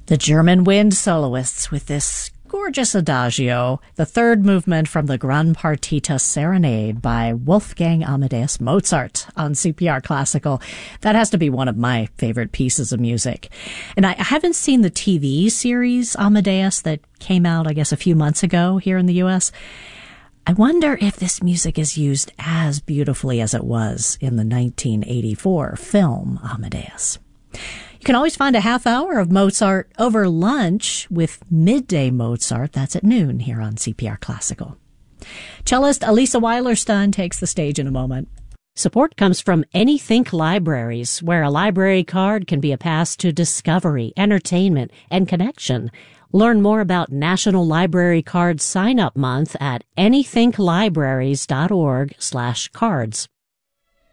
The German wind soloists with this gorgeous adagio, the third movement from the Gran Partita Serenade by Wolfgang Amadeus Mozart on CPR Classical. That has to be one of my favorite pieces of music. And I haven't seen the TV series Amadeus that came out, I guess, a few months ago here in the U.S. I wonder if this music is used as beautifully as it was in the 1984 film Amadeus. You can always find a half hour of Mozart over lunch with Midday Mozart. That's at noon here on CPR Classical. Cellist Elisa Weilerstein takes the stage in a moment. Support comes from Anythink Libraries, where a library card can be a pass to discovery, entertainment, and connection. Learn more about National Library Card Sign-Up Month at anythinklibraries.org/cards.